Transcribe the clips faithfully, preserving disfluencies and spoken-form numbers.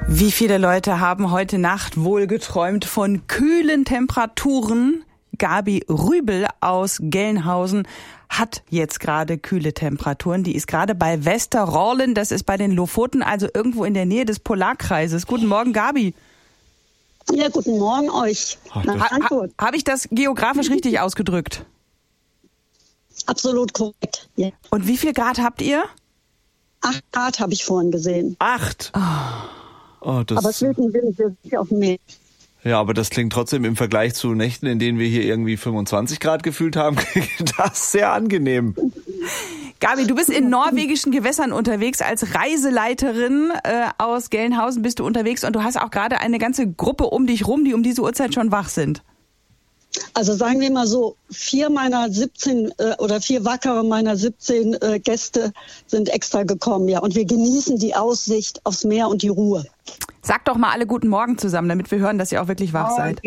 Wie viele Leute haben heute Nacht wohl geträumt von kühlen Temperaturen? Gabi Rübel aus Gelnhausen hat jetzt gerade kühle Temperaturen. Die ist gerade bei Westerrollen, das ist bei den Lofoten, also irgendwo in der Nähe des Polarkreises. Guten Morgen, Gabi. Ja, guten Morgen euch. Ha, ha, Habe ich das geografisch richtig ausgedrückt? Absolut korrekt, ja. Und wie viel Grad habt ihr? Acht Grad habe ich vorhin gesehen. Acht? Oh. Oh, das aber es wird ein Wind, wir sind auf dem Meer. Ja, aber das klingt trotzdem im Vergleich zu Nächten, in denen wir hier irgendwie fünfundzwanzig Grad gefühlt haben, das ist sehr angenehm. Gabi, du bist in norwegischen Gewässern unterwegs. Als Reiseleiterin äh, aus Gelnhausen bist du unterwegs und du hast auch gerade eine ganze Gruppe um dich rum, die um diese Uhrzeit schon wach sind. Also sagen wir mal so, vier meiner siebzehn äh, oder vier wackere meiner siebzehn äh, Gäste sind extra gekommen, ja. Und wir genießen die Aussicht aufs Meer und die Ruhe. Sag doch mal alle guten Morgen zusammen, damit wir hören, dass ihr auch wirklich wach seid.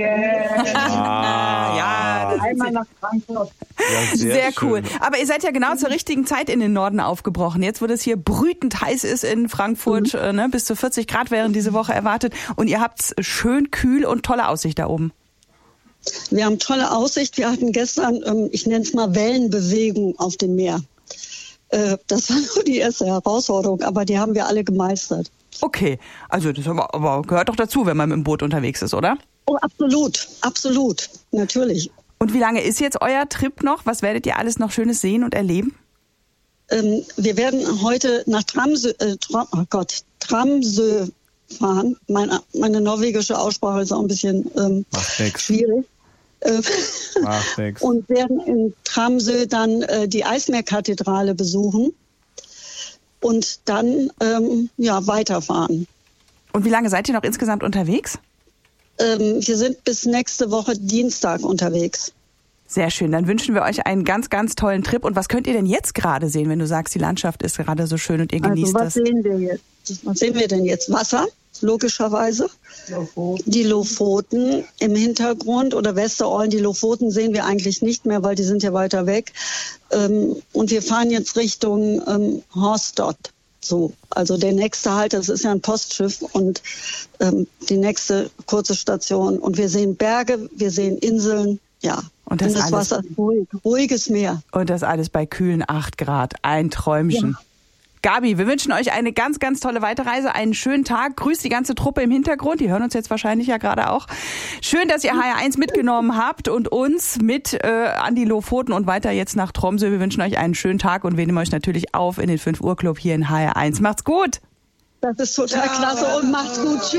Ah, ja, das einmal nach Frankfurt. Ja, sehr, sehr cool. schön. Aber ihr seid ja genau zur richtigen Zeit in den Norden aufgebrochen. Jetzt, wo das hier brütend heiß ist in Frankfurt, mhm. äh, ne, bis zu vierzig Grad wären diese Woche erwartet. Und ihr habt's schön kühl und tolle Aussicht da oben. Wir haben tolle Aussicht. Wir hatten gestern, ähm, ich nenne es mal Wellenbewegung auf dem Meer. Äh, das war nur die erste Herausforderung, aber die haben wir alle gemeistert. Okay, also das aber, aber gehört doch dazu, wenn man mit dem Boot unterwegs ist, oder? Oh, absolut, absolut, natürlich. Und wie lange ist jetzt euer Trip noch? Was werdet ihr alles noch Schönes sehen und erleben? Ähm, wir werden heute nach Tramsö, äh, Tra- oh Gott, Tramsö fahren. Meine, meine norwegische Aussprache ist auch ein bisschen ähm, schwierig. Äh, Macht nix. Und werden in Tramsö dann äh, die Eismeerkathedrale besuchen und dann ähm, ja, weiterfahren. Und wie lange seid ihr noch insgesamt unterwegs? Ähm, wir sind bis nächste Woche Dienstag unterwegs. Sehr schön, dann wünschen wir euch einen ganz, ganz tollen Trip. Und was könnt ihr denn jetzt gerade sehen, wenn du sagst, die Landschaft ist gerade so schön und ihr genießt also, was das? sehen wir jetzt? Was sehen wir denn jetzt? Wasser, logischerweise. Lofoten. Die Lofoten im Hintergrund oder Westerrollen. Die Lofoten sehen wir eigentlich nicht mehr, weil die sind ja weiter weg. Ähm, und wir fahren jetzt Richtung ähm, Horstdott. So, also der nächste Halt, das ist ja ein Postschiff und ähm, die nächste kurze Station. Und wir sehen Berge, wir sehen Inseln, ja. Und das, und das alles, Wasser ist ruhig, ruhiges Meer. Und das alles bei kühlen acht Grad. Ein Träumchen. Ja. Gabi, wir wünschen euch eine ganz, ganz tolle Weiterreise, einen schönen Tag. Grüßt die ganze Truppe im Hintergrund. Die hören uns jetzt wahrscheinlich ja gerade auch. Schön, dass ihr H R eins mitgenommen habt und uns mit äh, an die Lofoten und weiter jetzt nach Tromsø. Wir wünschen euch einen schönen Tag und wir nehmen euch natürlich auf in den fünf Uhr Club hier in H R eins. Macht's gut! Das ist total klasse und macht's gut. Tschüss.